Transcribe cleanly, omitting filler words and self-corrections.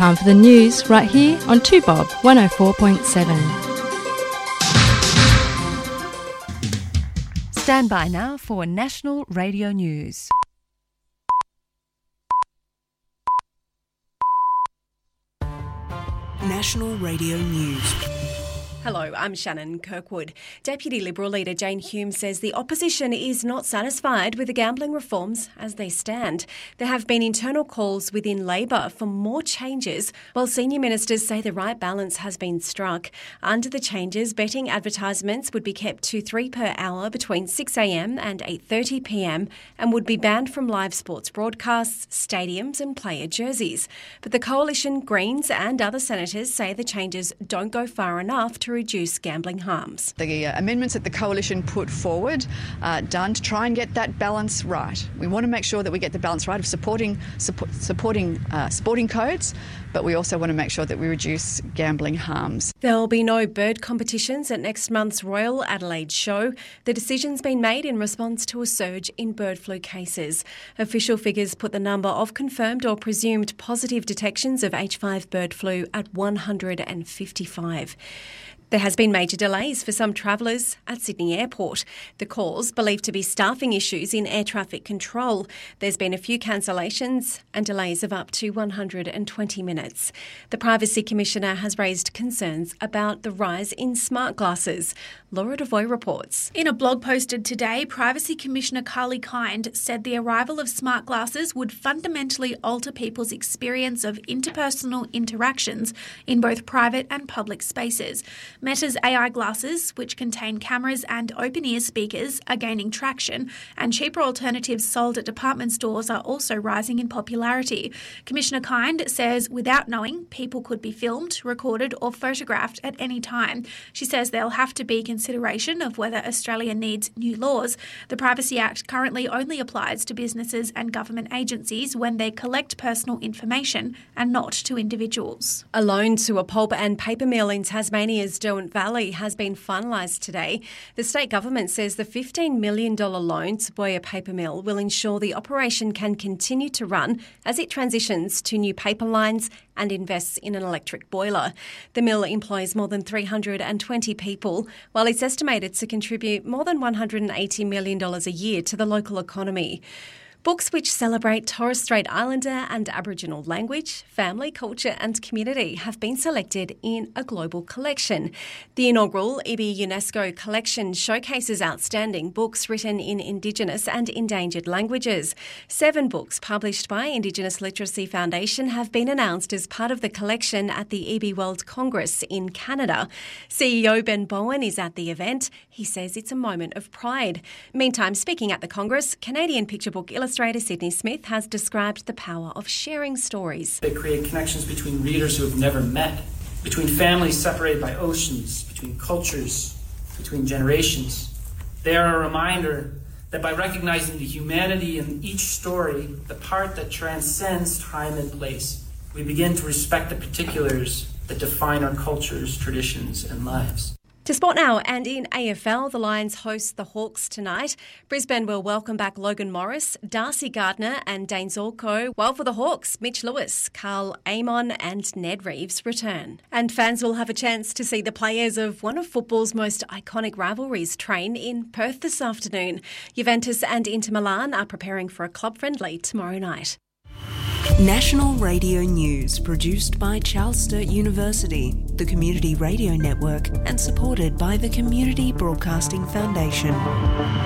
time for the news right here on 2Bob 104.7. Stand by now for National Radio News. National Radio News. Hello, I'm Shannon Kirkwood. Deputy Liberal leader Jane Hume says the opposition is not satisfied with the gambling reforms as they stand. There have been internal calls within Labor for more changes, while senior ministers say the right balance has been struck. Under the changes, betting advertisements would be kept to 3 per hour between 6am and 8:30pm and would be banned from live sports broadcasts, stadiums and player jerseys. But the Coalition, Greens and other senators say the changes don't go far enough to reduce gambling harms. The amendments that the Coalition put forward are done to try and get that balance right. We want to make sure that we get the balance right of supporting sporting codes, but we also want to make sure that we reduce gambling harms. There will be no bird competitions at next month's Royal Adelaide Show. The decision's been made in response to a surge in bird flu cases. Official figures put the number of confirmed or presumed positive detections of H5 bird flu at 155. There has been major delays for some travellers at Sydney Airport. The cause believed to be staffing issues in air traffic control. There's been a few cancellations and delays of up to 120 minutes. The Privacy Commissioner has raised concerns about the rise in smart glasses. Laura Devoy reports. In a blog posted today, Privacy Commissioner Carly Kind said the arrival of smart glasses would fundamentally alter people's experience of interpersonal interactions in both private and public spaces. Meta's AI glasses, which contain cameras and open-ear speakers, are gaining traction, and cheaper alternatives sold at department stores are also rising in popularity. Commissioner Kind says without knowing, people could be filmed, recorded or photographed at any time. She says there'll have to be consideration of whether Australia needs new laws. The Privacy Act currently only applies to businesses and government agencies when they collect personal information and not to individuals. A loan to a pulp and paper mill in Tasmania's Derwent Valley has been finalised today. The state government says the $15 million loan to Boyer Paper Mill will ensure the operation can continue to run as it transitions to new paper lines and invests in an electric boiler. The mill employs more than 320 people, while it's estimated to contribute more than $180 million a year to the local economy. Books which celebrate Torres Strait Islander and Aboriginal language, family, culture and community have been selected in a global collection. The inaugural IBI UNESCO collection showcases outstanding books written in Indigenous and endangered languages. 7 books published by Indigenous Literacy Foundation have been announced as part of the collection at the IBI World Congress in Canada. CEO Ben Bowen is at the event. He says it's a moment of pride. Meantime, speaking at the Congress, Canadian picture book illustrator Sydney Smith has described the power of sharing stories. They create connections between readers who have never met, between families separated by oceans, between cultures, between generations. They are a reminder that by recognizing the humanity in each story, the part that transcends time and place, we begin to respect the particulars that define our cultures, traditions, and lives. To sport now, and in AFL, the Lions host the Hawks tonight. Brisbane will welcome back Logan Morris, Darcy Gardner and Dane Zorko, while for the Hawks, Mitch Lewis, Carl Amon and Ned Reeves return. And fans will have a chance to see the players of one of football's most iconic rivalries train in Perth this afternoon. Juventus and Inter Milan are preparing for a club friendly tomorrow night. National Radio News, produced by Charles Sturt University, the Community Radio Network, and supported by the Community Broadcasting Foundation.